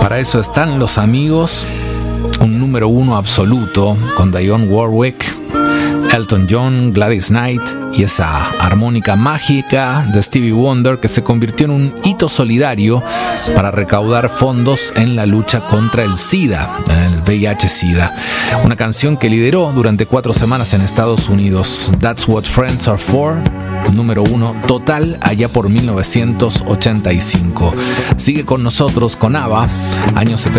Para eso están los amigos, un número 1 absoluto con Dionne Warwick, Elton John, Gladys Knight y esa armónica mágica de Stevie Wonder que se convirtió en un hito solidario para recaudar fondos en la lucha contra el SIDA, en el VIH-SIDA. Una canción que lideró durante 4 semanas en Estados Unidos. That's What Friends Are For, número 1 total allá por 1985. Sigue con nosotros con ABBA, años 70.